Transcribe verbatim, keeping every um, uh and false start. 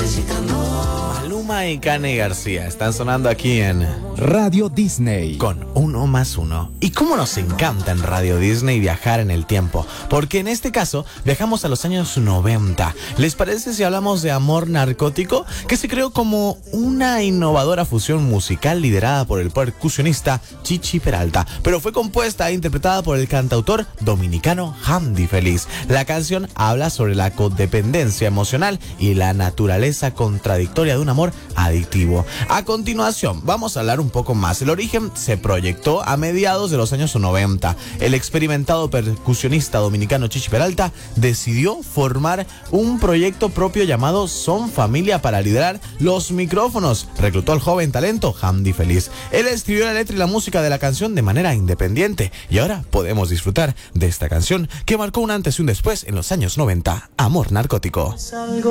Maluma y Kane García están sonando aquí en Radio Disney con Uno más Uno. Y cómo nos encanta en Radio Disney viajar en el tiempo, porque en este caso viajamos a los años noventa. ¿Les parece si hablamos de Amor Narcótico? Que se creó como una innovadora fusión musical liderada por el percusionista Chichi Peralta, pero fue compuesta e interpretada por el cantautor dominicano Hamdi Feliz. La canción habla sobre la codependencia emocional y la naturaleza contradictoria de un amor adictivo. A continuación, vamos a hablar un poco más. El origen se proyectó a mediados de los años noventa. El experimentado percusionista dominicano Chichi Peralta decidió formar un proyecto propio llamado Son Familia para liderar los micrófonos. Reclutó al joven talento Hamdi Feliz. Él escribió la letra y la música de la canción de manera independiente y ahora podemos disfrutar de esta canción que marcó un antes y un después en los años noventa. Amor Narcótico.